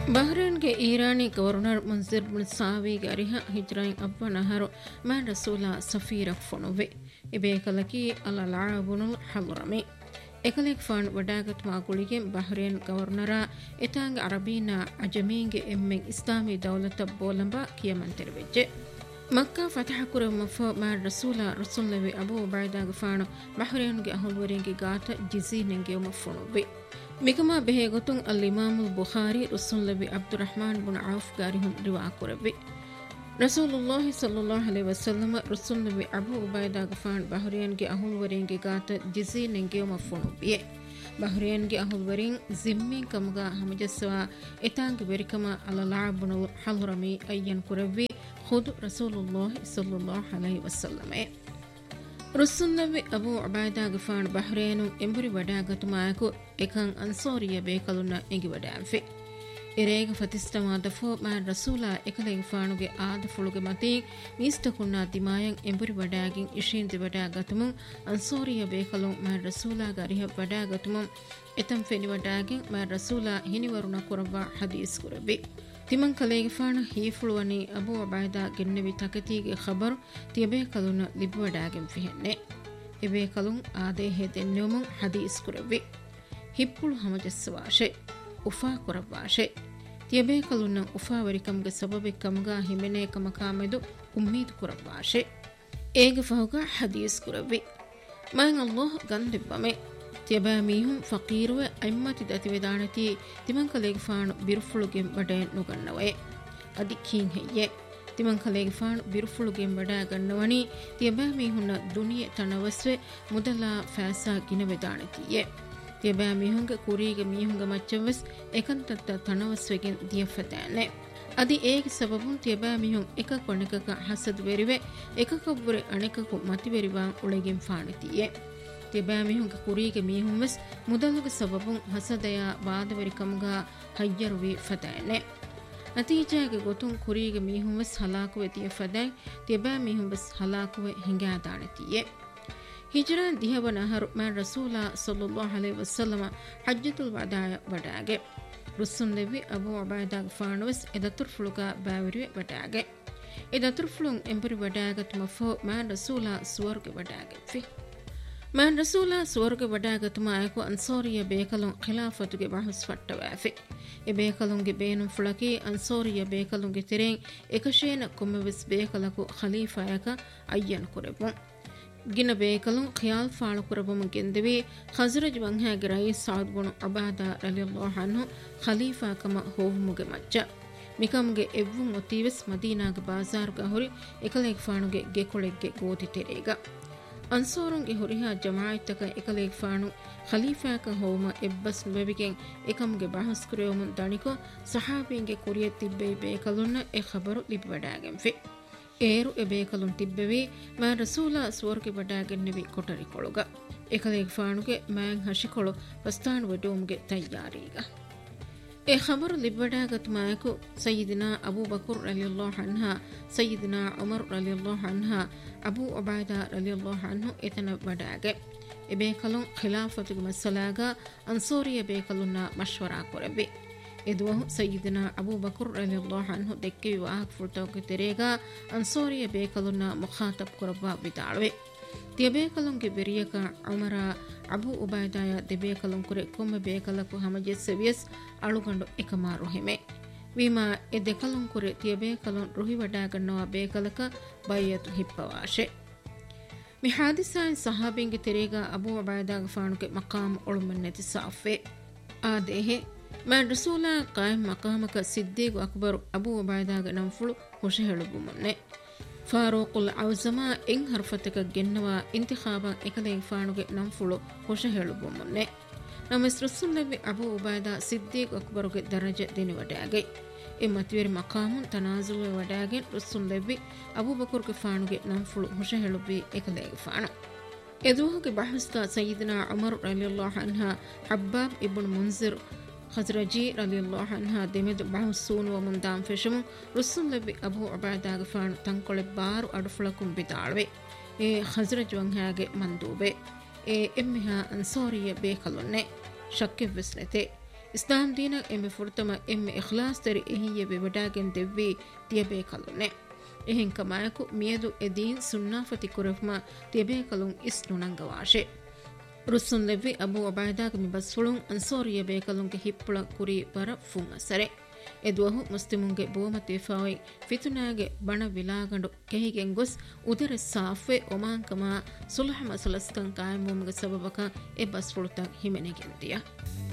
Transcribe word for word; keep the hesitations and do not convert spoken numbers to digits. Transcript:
ಬಹ್ರೇನ್ಗೆ Irani governor ಮುನ್ಜಿರ್ bin ಸಾವಿಗೆ ಅರಿಹ ಹಿಜ್ರೈನ್ ಅವ್ವನಹರು man ರಸೂಲ ಸಫೀರಕ್ ಫೊಣುವೆ ಇಬೇಕಲಕಿ ಅಲಲಾಬುನುಲ್ ಹಲರಮಿ ಎಕಲೆಕ್ phone ವಡಾಗತ್ ಮಾಗುಳಿಗೆ Bahrain ಗವರ್ನರ ಎತಾಂಗ ಅರಬೀನಾ ಅಜಮೀಂಗೆ ಎಮ್ಮೆಂಗ್ ಇಸ್ಲಾಮಿ ದೌಲತ ಬೋಲಂಬ ಕಿಯಮಂತೆರವೆಜ್ಜೆ ಮಕ್ಕಾ ಫತಹ ಕುರಮಫ man ರಸೂಲ ರಸುಲ್ಲವಿ Abu ಉಬೈದಾಗ ಫಾನು ಬಹ್ರೇನ್ಗೆ ಅಹುಲ್ವರಿಂಗೆ ಗಾತ ಜಿಜೀನೆಂಗೆ ಮಫೊಣುವೆ ಮಿಕಮಾ ಬೆಹೆ ಗೊತುಂ ಅಲ್ ಇಮಾಮುಲ್ Bukhari ರಸೂಲ್ಲವಿ Abdurrahman bin Auf ಗಾರಿಹುಂ Riva ಕುರವೆ ರಸೂಲುಲ್ಲಾಹಿ ಸಲ್ಲಲ್ಲಾಹು ಅಲೈಹಿ ವಸಲ್ಲಮ ರಸೂಲ್ಲವಿ Abu ಉಬೈದಾಗ phone ಬಹ್ರೇನ್ಗೆ ಅಹುಲ್ವರಿಂಗೆ ಗಾತ ಜಿಜೀನೆಂಗೆ ಮಫೊಣುವೆ ಬಹ್ರೇನ್ಗೆ ಅಹುಲ್ವರಿಂ ಜಿಮ್ಮಿನ್ ಕಮುಗಾ ಹಮಜಸ್ವಾ ಎತಾಂಗ ಬೆರಿಕಮ ಅಲಲಾಬುನುಲ್ ಹಲರಮಿ ಅಯ್ಯನ್ ಕುರವೆ ಖುದ್ ರಸೂಲುಲ್ಲಾಹಿ ಸಲ್ಲಲ್ಲಾಹು ಅಲೈಹಿ ವಸಲ್ಲಮೆ ರುಸುಲ್ಲವಿ Abu ಉಬೈದಾಗ phone ಬಹ್ರೇನು ಎಂಬುರಿ ವಡಾಗತುಮಾಯಕು ಎಕಂ ಅನ್ಸೋರಿಯ ಬೇಕಲುನ್ನ ಎಂಗಿ ವಡಾಂಫೆ ಎರೇಗ ಫತಿಸ್ತಮಾ ದಫೋ man ರಸೂಲ ಎಕಲೆಗ ಫಾನುಗೆ ಆದ ಫುಳುಗೆ ಮತಿ ಮೀಸ್ತಕುನ್ನ ದಿಮಾಯಂ ಎಂಬುರಿ ವಡಾಗಿನ್ ಇಶೀಂತಿ ವಡಾಗತುಮುಂ ಅನ್ಸೋರಿಯ ಬೇಕಲು ಮ್ಯಾನ್ ರಸೂಲಾಗ ಅರಿಹ ವಡಾಗತುಮುಂ ಎತಂ ಫೆನಿ ವಡಾಗಿನ್ ಮ್ಯಾನ್ ರಸೂಲ ಹಿನಿವರುಣ ಕುರವ್ವ ಹದೀಸ್ ಕುರಬಿ ತಿಮನ್ ಕಲೆಗೆ ಫಾಣ ಹೀಫುಳುವನಿ ಅಬೂ ಉಬೈದಾ ಗೆನ್ನೆವಿ ತಕತಿಗೆ ಖಬರ್ ತಿಯಬೇ ಕಲುನ ಲಿಬ್ವಡಾಗೆಂ ಫಿಹೆನ್ನೆ ಎಬೇ ಕಲುಂ ಆದೇ ಹೆದೆನ್ನೆವುಮುಂ ಹದೀಸ್ ಕುರವಿ ಹಿಪ್ಪುಳು ಹಮಜಸ್ಸವಾಶೆ ಉಫಾ ಕುರವಾಶೆ ತಿಯಬೇ ಕಲುನ ಉಫಾ ವರಿಕಮ್ಗೆ ಸಬಬೆ ಕಮ್ಗಾ ಹಿಮೆನೆ ಕಮಕಾಮೆದು ಉಮ್ಮೀದ್ ಕುರವಾಶೆ ಏಗೆ ಫಹುಗ ಹದೀಸ್ ಕುರವಿ ಮೈನ್ ಅಲ್ಲಾಹ್ ಗಂದೆಬ್ಬಮೆ ತಿಯಬಾ ಮೀಹುಂ ಫಕೀರುವೆ ಅಮ್ಮತಿ ದತಿವೆದಾಣತಿ ತಿಮನ್ ಕಲೆಗೆ ಫಾಣು ಬಿರುಫುಳುಗೆ ಬಡೆ ನುಗನ್ನವೆ ಅದಿ ಕೀಂ ಹೆಯ್ಯೆ ತಿಮನ್ ಕಲೆಗೆ ಫಾಣು ಬಿರುಫುಳುಗೆ ಬಡೆ ಗನ್ನವನಿ ತಿಯಬಾ ಮೀಹುನ್ನ ದುನಿಯೆ ತಣವಸ್ವೆ ಮುದಲ ಫ್ಯಾಸಾ ಗಿನವೆದಾಣತಿಯೆ ತಿಯಬಾ ಮೀಹುಂಗೆ ಕುರಿಗೆ ಮೀಹುಂಗೆ ಮಚ್ಚವಸ್ ಏಕಂತತ್ತ ತಣವಸ್ವೆಗೆನ್ ದಿಯಫತಾನೆ ಅದಿ ಏಗೆ ಸಬಬುನ್ ತಿಯಬಾ ಮೀಹುಂ ಏಕ ಕೊನೆಕಕ ಹಸದ್ ವೆರಿವೆ ಏಕಕಬ್ಬುರೆ ಅಣೆಕಕು ಮತಿವೆರಿವಾಂ ಉಳೆಗೆಂ ಫಾಣತಿಯೆ ತಿಯಬಾ ಮೀಹುಂಗೆ ಕುರಿಗೆ ಮೀಹುಂವೆಸ್ ಮುದಲುಗೆ ಸಬಬುನ್ ಹಸದಯ ವಾದವರಿಕಮುಗ ಹಯ್ಯರುವಿ ಫತಾನೆ ನತೀಜಾಗೆ ಗೊತುನ್ ಕುರಿಗೆ ಮೀಹುಂವೆಸ್ ಹಲಾಕುವೆ ತಿಯ ಫದೈ ತಿಯಬಾ ಮೀಹುಂವೆಸ್ ಹಲಾಕುವೆ ಹಿಂಗಾದಾಣತಿಯೆ ಹಿಜ್ರಾನ್ ದಿಹವನಹರು man ರಸೂಲ ಸಲ್ಲಲ್ಲಾಹು ಅಲೈಹಿ ವಸಲ್ಲಮ ಹಜ್ಜತುಲ್ ವದಾಯ ವಡಾಗೆ ರುಸ್ಸುನ್ಲೆವಿ Abu ಉಬೈದಾಗ ಫಾಣುವೆಸ್ ಎದತುರ್ಫುಳುಗ ಬಾವಿರುವೆ ವಡಾಗೆ ಎದತುರ್ಫುಳುನ್ ಎಂಬುರಿ ವಡಾಗತ್ ಮಫೋ man ರಸೂಲ ಸುವರ್ಗೆ ವಡಾಗೆ phi man ರಸೂಲ ಸುವರ್ಗೆ ವಡಾಗತುಮಾಯಕು ಅನ್ಸೋರಿಯ ಬೇಕಲುಂ ಖಿಲಾಫತುಗೆ ಬಹಸ್ ಫಟ್ಟವಾಫೆ A ಬೇಕಲುಂಗೆ ಬೇನುಂ ಫುಳಕಿ ಅನ್ಸೋರಿಯ ಬೇಕಲುಂಗೆ ತೆರೆಂ ಎಕಶೇನ ಕೊಮ್ಮೆವೆಸ್ ಬೇಕಲಕು ಖಲೀಫಾಯಕ ಅಯ್ಯನ್ ಕುರೆಬುಂ ಗಿನ ಬೇಕಲುಂ ಖಿಯಾಲ್ ಫಾಳು ಕುರಬುಂ ಗೆಂದೆವಿ ಖಜ್ರಜ್ ವಂಹಾಗೆ Rayees Saud ಬುನು ಉಬಾದಾ ರಲಿಯಲ್ಲಾಹು ಅನ್ಹು ಖಲೀಫಾಕಮ ಹೋವುಮುಗೆ ಮಜ್ಜ ಮಿಕಮ್ಗೆ ಎವ್ವುಂ ಒತೀವೆಸ್ ಮದೀನಾಗ ಬಾಜಾರುಗ ಹುರಿ ಎಕಲೇಗ ಫಾಣುಗೆ ಗೆಕೊಳೆಗ್ಗೆ ಗೋದಿ ತೆರೆಗ ಅನ್ಸೋರುಂಗೆ ಹುರಿಹಾ ಜಮಾಯಿತಕ ಎಕಲೇಗ ಫಾಣು ಖಲೀಫಾಕ ಹೋಮ ಎಬ್ಬಸ್ ನುವೆವಿಗೆಂ ಎಕಮ್ಗೆ ಬಹಸ್ ಕುರೆಯುಮುನ್ ದಣಿಕೊ ಸಹಾಬೀಂಗೆ ಕುರಿಯ ತಿಬ್ಬೆ ಬೇಕಲುನ್ನ ಎ ಖಬರು ಲಿಬ್ವಡಾಗೆಂ ಫೆ ಏರು A ಬೇಕಲುನ್ ತಿಬ್ಬೆವಿ man ರಸೂಲ ಸುವರ್ಗೆ ವಡಾಗೆನ್ನೆವಿ ಕೊಟರಿಕೊಳುಗ ಎಕಲೇಗ ಫಾಣುಗೆ man ಹಶಿಕೊಳು ಪಸ್ತಾಣು ವಡೋಮ್ಗೆ ತಯ್ಯಾರೀಗ A ಖಬರು ಲಿಬ್ವಡಾಗತ್ ಮಾಯಕು ಸಯ್ಯಿದಿನಾ Abu Bakr ರಲಿಯಲ್ಲಾಹು ಅನ್ಹಾ ಸಯ್ಯಿದಿನಾ Umar ರಲಿಯಲ್ಲಾಹು ಅನ್ಹಾ Abu ಉಬೈದಾ ರಲಿಯಲ್ಲಾಹು ಅನ್ಹು ಎತನ ವಡಾಗೆ A ಬೇಕಲುನ್ ಖಿಲಾಫತುಗೆ ಮಸಲಾಗ ಅನ್ಸೋರಿಯ ಬೇಕಲುನ್ನ ಮಶ್ವರಾ ಕೊರಬೆ ಎದುವಹು ಸಯ್ಯಿದಿನಾ Abu Bakr ರಲಿಯಲ್ಲಾಹು ಅನ್ಹು ದೆಕ್ಕೆ ವಿವಾಹಕ್ ಫುರ್ತವಕ್ಕೆ ತೆರೆಗ ಅನ್ಸೋರಿಯ ಬೇಕಲುನ್ನ ಮುಖಾತಬ್ ಕೊರಬ ವಿದಾಳುವೆ ತಿಯಬೇಕಲುಂಗೆ ಬೆರಿಯಕ ಉಮರ Abu ಉಬೈದಾಯ ದೆಬೇಕಲುಂ ಕುರೆ ಕೊಮ್ಮೆ ಬೇಕಲಕು ಹಮಜೆಸ್ಸೆವಿಯಸ್ ಅಳುಗಂಡು ಎಕಮಾರು ಹೆಮೆ ವಿಮಾ A ದೆಕಲುಂ ಕುರೆ ತಿಯಬೇಕಲುಂ Ruhi ವಡಾಗನ್ನವ ಬೇಕಲಕ ಬಯ್ಯತು ಹಿಪ್ಪವಾಶೆ me ಹಾದಿಸಾಯನ್ ಸಹಾಬಿಂಗೆ ತೆರೆಗ Abu ಉಬೈದಾಗ ಫಾಣುಗೆ ಮಕಾಮ್ ಒಳುಮನ್ನೆತಿ ಸಾಫೆ ಆದೇಹೆ man ರಸೂಲ ಕಾಯಂ ಮಕಾಮಕ ಸಿದ್ದೀಗು Akbar Abu ಉಬೈದಾಗ ನಂಫುಳು ಹುಷೆ ಹೇಳುಬುಮನ್ನೆ ಫಾರೂಕುಲ್ ಔಜಮಾ ಎಂಗ್ ಹರ್ಫತಕ ಗೆನ್ನವ ಇಂತಿಖಾಬಂ ಎಕಲೇಗ ಫಾಣುಗೆ ನಂಫುಳು ಹುಷೆ ಹೇಳುಬುಮನ್ನೆ ನಮಸ್ ರಸೂಲ್ಲವಿ Abu ಉಬೈದಾ ಸಿದ್ದೀಗು ಅಕ್ಬರುಗೆ ದರಜೆ ದಿನಿ ವಡಾಗೆ A ಮತಿವೆರಿ ಮಕಾಮುನ್ ತನಾಜುವೆ ವಡಾಗೆನ್ ರಸೂಲ್ಲವಿ Abu ಬಕರ್ಗೆ ಫಾಣುಗೆ ನಂಫುಳು ಹುಷೆ ಹೇಳುಬಿ ಎಕಲೇಗ ಫಾಣ ಎದುಹುಗೆ ಬಹಸ್ತ ಸಯ್ಯಿದಿನಾ Umar ರಲಿಯಲ್ಲಾಹು ಅನ್ಹಾ Habbab Ibn ಮುನ್ಜಿರ್ ಖಜ್ರಜಿ ರಲಿಯಲ್ಲಾಹು ಅನ್ಹಾ ದೆಮೆದು ಬಹಸ್ಸೂನ್ ವ ಮುಂದಾಂ ಫೆಶಮು ರುಸುಲ್ಲವಿ ಅಬೂ ಉಬೈದಾಗ ಫಾಣು ತಂಕೊಳೆ ಬಾರು ಅಡುಫುಳಕುಂ ಬಿದಾಳ್ವೆ ಎ ಖಜ್ರಜ್ ವಂಹಾಗೆ ಮಂದೂಬೆ ಎ ಎಮ್ಮಿಹಾ ಅನ್ಸೋರಿಯ ಬೇಕಲುನ್ನೆ ಶಕ್ಕೆವ್ವೆಸ್ನೆತೆ ಇಸ್ಲಾಂ ದೀನ ಎಮ್ಮೆ ಫುರ್ತಮ ಎಮ್ಮೆ ಇಖ್ಲಾಸ್ ತರಿ ಎಹಿಯ ಬೆವಡಾಗೆನ್ ದೆವ್ವಿ ತಿಯಬೇ ಕಲುನೆ ಎಹೆನ್ ಕಮಾಯಕು ಮಿಯದು ಎದೀನ್ ಸುನ್ನಾಫತಿ ಕುರಫ್ಮ ತಿಯಬೇ ಕಲುನ್ ಇಸ್ ನುನಂಗವಾಶೆ ರುಸ್ಸುನ್ ಲೆವ್ವಿ ಅಬು ಅಬೈದಾಗ ಮಿ ಬಸ್ಫುಳುನ್ ಅನ್ಸೋರಿಯ ಬೇಕಲುನ್ಗೆ ಹಿಪ್ಪುಳ ಕುರಿ ಬರ ಫುಂ ಅಸರೆ ಎದುವಹು ಮುಸ್ಲಿಮುನ್ಗೆ ಬೋಮತಿ ಫಾಯಿ ಫಿತುನಾಗೆ ಬಣ ವಿಲಾಗಂಡು ಕೆಹಿಗೆನ್ ಗೊಸ್ ಉದರ ಸಾಫೆ ಒಮಾನ್ ಕಮಾ ಸುಲಹ ಮಸಲಸ್ಕನ್ ಕಾಯಮುಮ್ಗೆ ಸಬಬಕ ಎ ಬಸ್ಫುಳುತನ್ ಹಿಮೆನೆಗೆಂದಿಯ